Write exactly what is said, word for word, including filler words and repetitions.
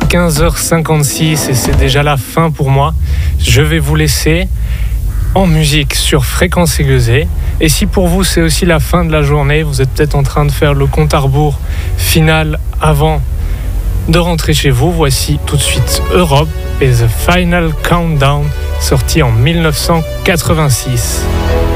quinze heures cinquante-six et c'est déjà la fin pour moi. Je vais vous laisser en musique sur Fréquence Aiguisée. Et si pour vous c'est aussi la fin de la journée, vous êtes peut-être en train de faire le compte à rebours final avant de rentrer chez vous, voici tout de suite Europe et The Final Countdown, sorti en mille neuf cent quatre-vingt-six.